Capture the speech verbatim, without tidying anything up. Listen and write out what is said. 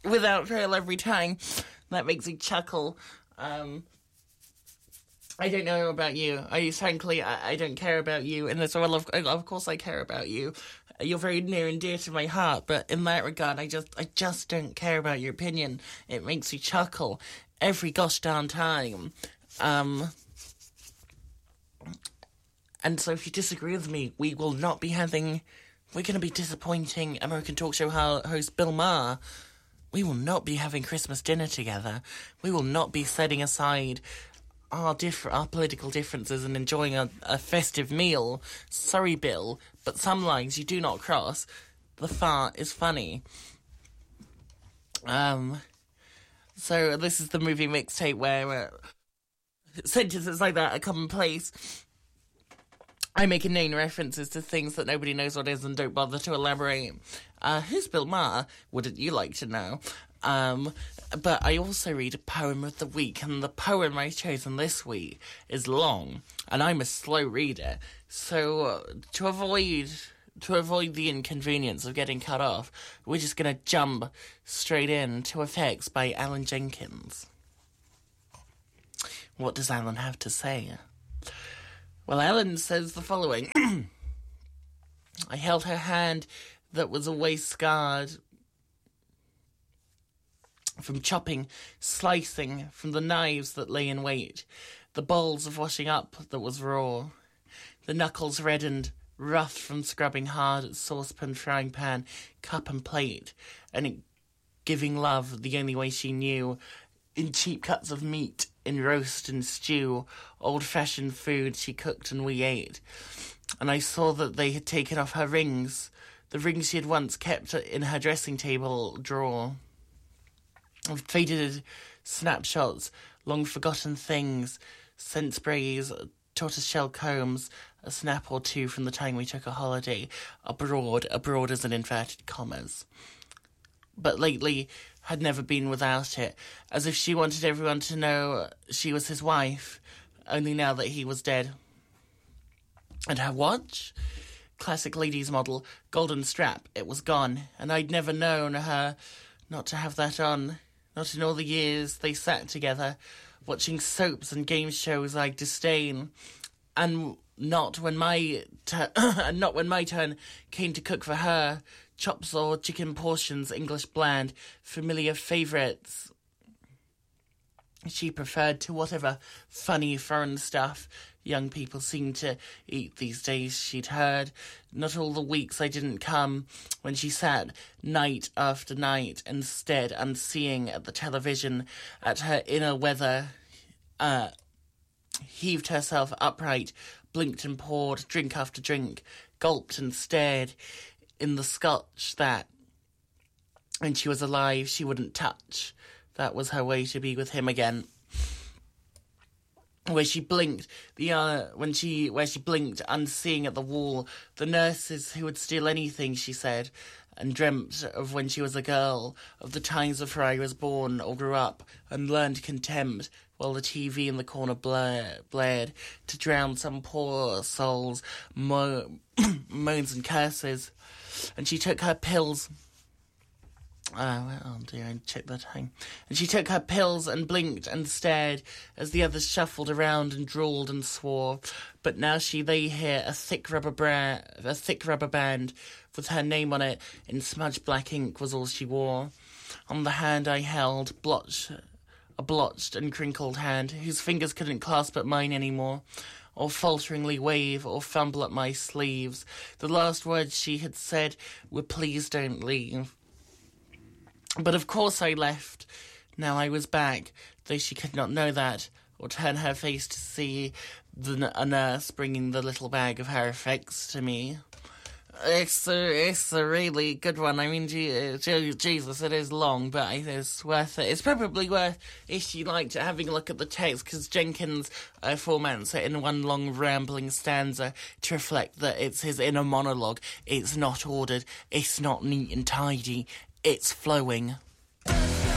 without fail every time. That makes me chuckle. Um, I don't know about you. I frankly, I, I don't care about you. And as well, of, of course I care about you. You're very near and dear to my heart. But in that regard, I just, I just don't care about your opinion. It makes me chuckle every gosh darn time. Um... And so if you disagree with me, we will not be having... We're going to be disappointing American talk show host Bill Maher. We will not be having Christmas dinner together. We will not be setting aside our diff- our political differences and enjoying a, a festive meal. Sorry, Bill, but some lines you do not cross. The fart is funny. Um. So this is the movie mixtape where uh, sentences like that are commonplace. I make inane references to things that nobody knows what is and don't bother to elaborate. Uh, who's Bill Maher? Wouldn't you like to know? Um, but I also read a poem of the week, and the poem I've chosen this week is long, and I'm a slow reader. So uh, to avoid to avoid the inconvenience of getting cut off, we're just going to jump straight in to Effects by Alan Jenkins. What does Alan have to say? Well, Ellen says the following. I held her hand that was always scarred from chopping, slicing, from the knives that lay in wait, the bowls of washing up that was raw, the knuckles reddened, rough from scrubbing hard at saucepan, frying pan, cup and plate, and it giving love the only way she knew, in cheap cuts of meat, in roast and stew, old-fashioned food she cooked and we ate. And I saw that they had taken off her rings, the rings she had once kept in her dressing table drawer. Faded snapshots, long-forgotten things, scent sprays, tortoiseshell combs, a snap or two from the time we took a holiday, abroad, abroad as in inverted commas. But lately had never been without it, as if she wanted everyone to know she was his wife, only now that he was dead. And her watch? Classic ladies' model, golden strap, it was gone, and I'd never known her not to have that on, not in all the years they sat together, watching soaps and game shows I disdain, and not when my tur- and not when my turn came to cook for her, chops or chicken portions, English bland, familiar favourites she preferred to whatever funny foreign stuff young people seem to eat these days she'd heard. Not all the weeks I didn't come, when she sat night after night instead unseeing at the television, at her inner weather, uh, heaved herself upright, blinked and poured drink after drink, gulped and stared in the scotch that, when she was alive, she wouldn't touch. That was her way to be with him again. Where she blinked, the uh, when she where she blinked, unseeing at the wall, the nurses who would steal anything, she said, and dreamt of when she was a girl, of the times before I was born or grew up, and learned contempt, while the T V in the corner blare, blared, to drown some poor soul's mo- moans and curses. And she took her pills. Oh, oh dear, I checked the time. And she took her pills and blinked and stared as the others shuffled around and drawled and swore. But now she lay here, a thick rubber bra- a thick rubber band with her name on it in smudged black ink was all she wore. On the hand I held, blotched, a blotched and crinkled hand, whose fingers couldn't clasp at mine anymore, or falteringly wave or fumble at my sleeves. The last words she had said were, "Please don't leave." But of course I left. Now I was back, though she could not know that, or turn her face to see the, a nurse bringing the little bag of her effects to me. It's a, it's a really good one. I mean, Jesus, it is long, but it's worth it. It's probably worth, if you liked it, having a look at the text, because Jenkins uh, formats it in one long rambling stanza to reflect that it's his inner monologue. It's not ordered. It's not neat and tidy. It's flowing.